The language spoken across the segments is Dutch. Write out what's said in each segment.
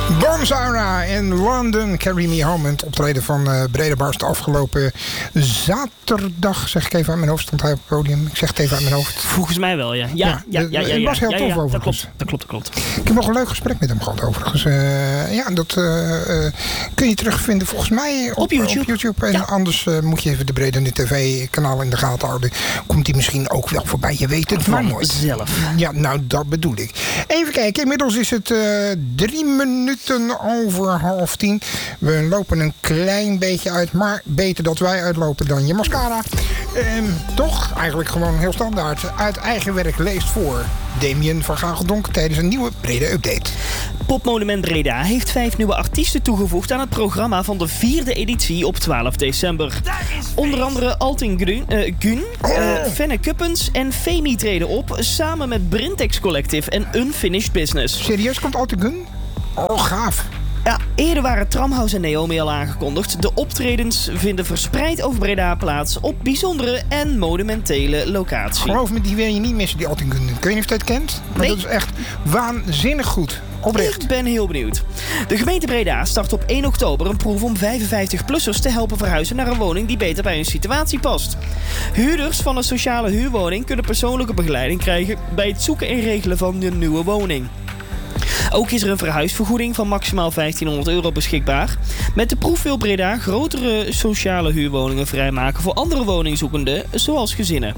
Bonzara in London, Carry Me Home. Het optreden van Breda Barst afgelopen zaterdag. Zeg ik even uit mijn hoofd, stond hij op het podium. Ik zeg het even uit mijn hoofd. Volgens mij wel, ja. Het was heel tof overigens. Dat klopt. Ik heb nog een leuk gesprek met hem gehad overigens. Dat kun je terugvinden volgens mij op YouTube. En anders moet je even de Breda Nu TV kanaal in de gaten houden. Komt hij misschien ook wel voorbij. Je weet het maar nooit. Zelf. Ja, nou dat bedoel ik. Even kijken, inmiddels is het 3 minuten over 9:30. We lopen een klein beetje uit, maar beter dat wij uitlopen dan je mascara. Toch eigenlijk gewoon heel standaard. Uit eigen werk leest voor Damien van Gageldonk tijdens een nieuwe Breda Update. Popmonument Breda heeft 5 nieuwe artiesten toegevoegd aan het programma van de 4e editie op 12 december. Onder andere Altin Gun, Fenne Kuppens en Femi treden op, samen met Brintex Collective en Unfinished Business. Serieus, komt Altin Gun? Oh, gaaf. Ja, eerder waren Tramhouse en Naomi al aangekondigd. De optredens vinden verspreid over Breda plaats op bijzondere en monumentele locaties. Geloof me, die wil je niet missen, die Altin Gun. Ik weet niet of je het kent, maar nee. Dat is echt waanzinnig goed. Oprecht. Ik ben heel benieuwd. De gemeente Breda start op 1 oktober een proef om 55-plussers te helpen verhuizen naar een woning die beter bij hun situatie past. Huurders van een sociale huurwoning kunnen persoonlijke begeleiding krijgen bij het zoeken en regelen van een nieuwe woning. Ook is er een verhuisvergoeding van maximaal €1500 beschikbaar. Met de proef wil Breda grotere sociale huurwoningen vrijmaken voor andere woningzoekenden, zoals gezinnen.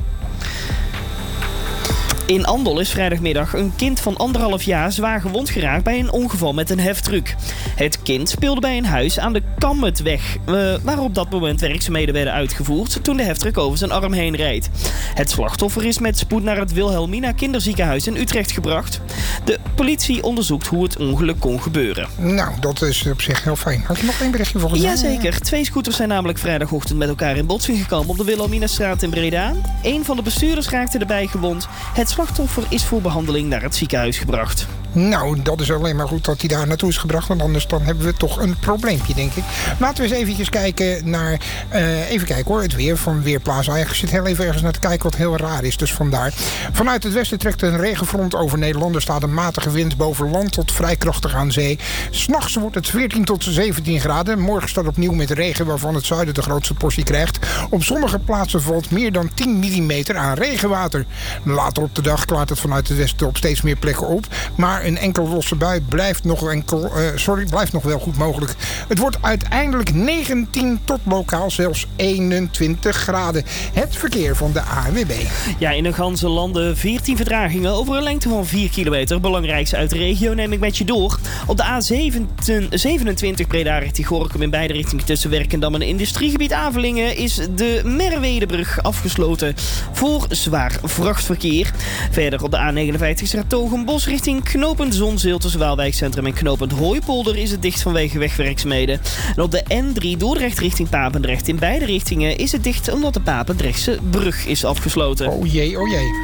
In Andel is vrijdagmiddag een kind van 1,5 jaar zwaar gewond geraakt bij een ongeval met een heftruck. Het kind speelde bij een huis aan de Kammetweg, waar op dat moment werkzaamheden werden uitgevoerd toen de heftruck over zijn arm heen reed. Het slachtoffer is met spoed naar het Wilhelmina Kinderziekenhuis in Utrecht gebracht. De politie onderzoekt hoe het ongeluk kon gebeuren. Nou, dat is op zich heel fijn. Had je nog één berichtje volgens mij? Jazeker. 2 scooters zijn namelijk vrijdagochtend met elkaar in botsing gekomen op de Wilhelminastraat in Breda. Een van de bestuurders raakte erbij gewond. Het slachtoffer is voor behandeling naar het ziekenhuis gebracht. Nou, dat is alleen maar goed dat hij daar naartoe is gebracht. Want anders dan hebben we toch een probleempje, denk ik. Laten we eens eventjes kijken naar... even kijken hoor, het weer van Weerplaza. Ik zit heel even ergens naar te kijken wat heel raar is. Dus vandaar. Vanuit het westen trekt een regenfront over Nederland. Er staat een matige wind boven land tot vrij krachtig aan zee. 'S'nachts wordt het 14 tot 17 graden. Morgen staat opnieuw met regen waarvan het zuiden de grootste portie krijgt. Op sommige plaatsen valt meer dan 10 mm aan regenwater. Later op de dag klaart het vanuit het westen op steeds meer plekken op. Maar een enkel losse bui blijft nog wel goed mogelijk. Het wordt uiteindelijk 19 tot lokaal zelfs 21 graden. Het verkeer van de ANWB. Ja, in de ganse landen 14 vertragingen over een lengte van 4 kilometer. Belangrijkste uit de regio neem ik met je door. Op de A27 Breda richting Gorinchem in beide richtingen tussen Werkendam en industriegebied Avelingen is de Merwedebrug afgesloten voor zwaar vrachtverkeer. Verder op de A59 Sertogenbos richting knooppunt Zonzeel tussen Waalwijkcentrum en knooppunt Hooipolder is het dicht vanwege wegwerkzaamheden. En op de N3 Dordrecht richting Papendrecht in beide richtingen is het dicht omdat de Papendrechtse brug is afgesloten. Oh jee, oh jee.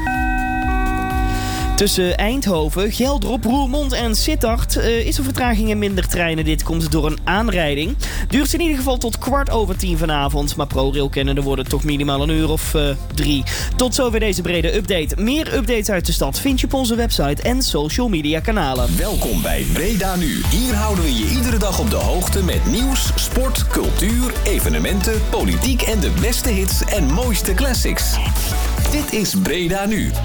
Tussen Eindhoven, Geldrop, Roermond en Sittard is er vertraging en minder treinen. Dit komt door een aanrijding. Duurt in ieder geval tot 10:15 vanavond. Maar ProRail kennende worden toch minimaal een uur of 3. Tot zover deze brede update. Meer updates uit de stad vind je op onze website en social media kanalen. Welkom bij Breda Nu. Hier houden we je iedere dag op de hoogte met nieuws, sport, cultuur, evenementen, politiek en de beste hits en mooiste classics. Dit is Breda Nu.